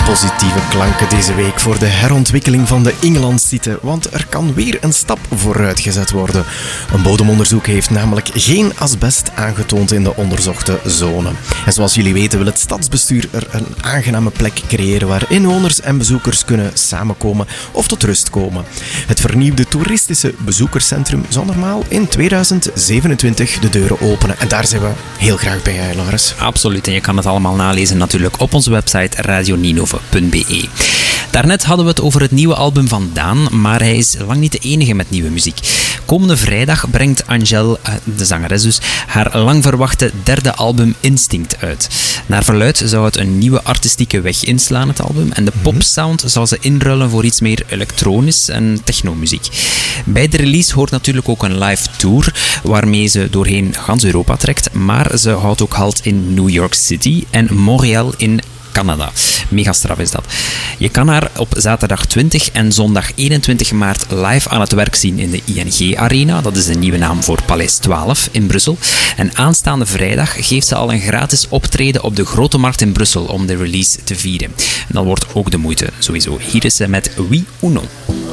Positieve klanken deze week voor de herontwikkeling van de Ingelandssite, want er kan weer een stap vooruit gezet worden. Een bodemonderzoek heeft namelijk geen asbest aangetoond in de onderzochte zone. En zoals jullie weten wil het stadsbestuur er een aangename plek creëren waar inwoners en bezoekers kunnen samenkomen of tot rust komen. Het vernieuwde toeristische bezoekerscentrum zal normaal in 2027 de deuren openen. En daar zijn we heel graag bij, Laurens. Absoluut, en je kan het allemaal nalezen natuurlijk op onze website radioninove.be. Daarnet hadden we het over het nieuwe album van Daan, maar hij is lang niet de enige met nieuwe muziek. Komende vrijdag brengt Angèle, de zangeres dus, haar lang verwachte derde album Instinct uit. Naar verluidt zou het een nieuwe artistieke weg inslaan, het album, en de popsound zal ze inruilen voor iets meer elektronisch en technomuziek. Bij de release hoort natuurlijk ook een live tour, waarmee ze doorheen gans Europa trekt, maar ze houdt ook halt in New York City en Montreal in Canada. Mega straf is dat. Je kan haar op zaterdag 20 en zondag 21 maart live aan het werk zien in de ING Arena. Dat is de nieuwe naam voor Paleis 12 in Brussel. En aanstaande vrijdag geeft ze al een gratis optreden op de Grote Markt in Brussel om de release te vieren. En dat wordt ook de moeite, sowieso. Hier is ze met Oui ou Non.